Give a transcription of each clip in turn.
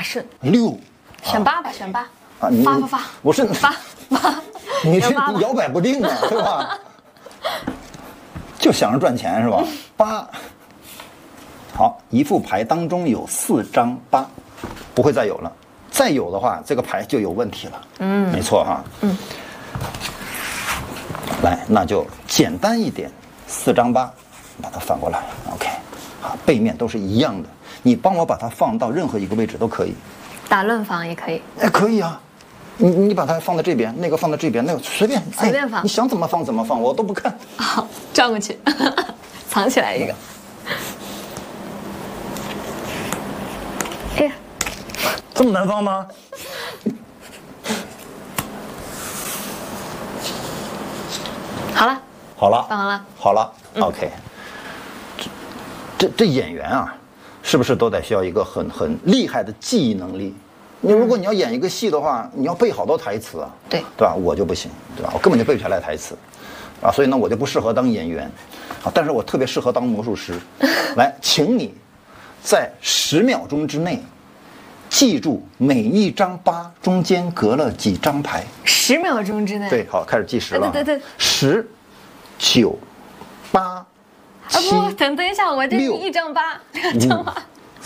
胜。 6， 选8吧，选8。 啊，你发， 我是发， 你这摇摆不定啊，对吧？就想着赚钱是吧？8，好，一副牌当中有4张8，不会再有了。再有的话，这个牌就有问题了。没错哈。来，那就简单一点，4张8，把它反过来 ，OK， 好，背面都是一样的。你帮我把它放到任何一个位置都可以。 打论房也可以。 哎，可以啊。你把它放在这边，那个放在这边，那个随便放， 你想怎么放怎么放，我都不看。 好，转过去，藏起来一个。哎呀， 这么难放吗？ 好了， 好了， 放完了， 好了，OK。这演员啊，是不是都得需要一个很厉害的记忆能力？如果你要演一个戏的话，你要背好多台词啊， 对吧？我就不行，对吧？我根本就背不下来台词，啊，所以呢，我就不适合当演员，啊，但是我特别适合当魔术师。来，请你在10秒钟之内记住每一张8中间隔了几张牌。 10秒钟之内。 对，好，开始计时了。 对 ，10、9、8、7。 不，等一下，我这1张8，2张8。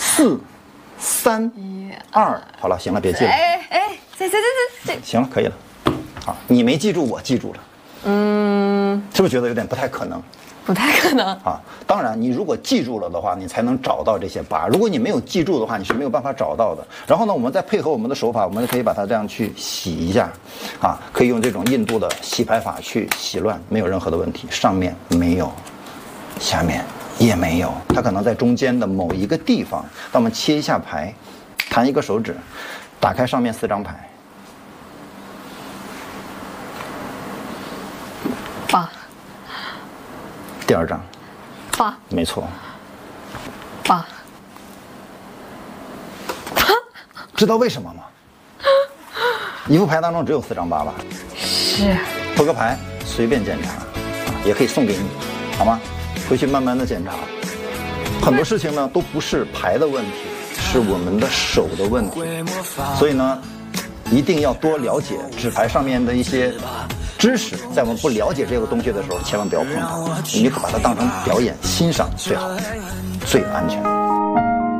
4、3、2，好了，行了，别记了。 这， 行了，可以了。好，你没记住，我记住了。是不是觉得有点不太可能？ 不太可能啊！当然，你如果记住了的话，你才能找到这些8。如果你没有记住的话，你是没有办法找到的。然后呢，我们再配合我们的手法，我们可以把它这样去洗一下，啊，可以用这种印度的洗牌法去洗乱，没有任何的问题。上面没有，下面也没有，它可能在中间的某一个地方。那我们切一下牌，弹一个手指，打开上面4张牌。 8。 第2张 8， 没错。 8。 知道为什么吗？一副牌当中只有4张8吧？ 是。 扑克牌随便检查，也可以送给你，好吗？回去慢慢的检查。很多事情呢都不是牌的问题，是我们的手的问题。所以呢，一定要多了解纸牌上面的一些知识，在我们不了解这个东西的时候，千万不要碰它，你可把它当成表演欣赏最好，最安全。